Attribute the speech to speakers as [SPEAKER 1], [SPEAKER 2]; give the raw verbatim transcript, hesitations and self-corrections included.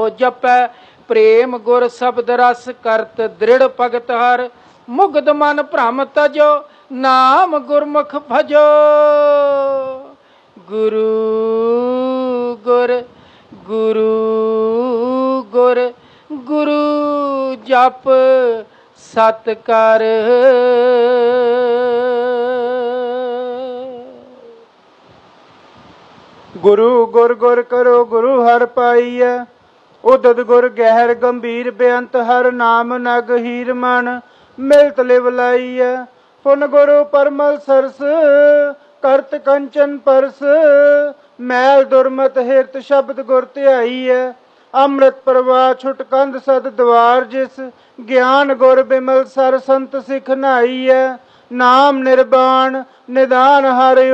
[SPEAKER 1] हो जपै प्रेम गुर शब्द रस करत दृढ़ भगत हर मुग्ध मन भ्रम तजो नाम गुरमुख भजो। गुरु गुर गुरु गुर गुरु जप सत कर।
[SPEAKER 2] गुरु गुर गुर करो गुरु हर पाइय उदत गुर गहर गंभीर बेअंत हर नाम नग हीर मन मिलत लिव लाइय। पुन गुरु परमल सरस करत कंचन परस मैल दुरमत हिरत शब्द गुर ध्याईय। अमृत प्रवाह छुट कंध सद द्वार जिस ज्ञान गुर बिमल सर संत सिख नाईय। नाम निर्वाण निदान हर